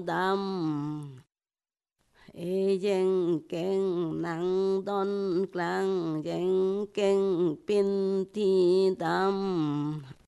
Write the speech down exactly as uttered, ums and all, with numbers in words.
tâm ý dân kinh năng tôn lăng dân kinh pin thi tâm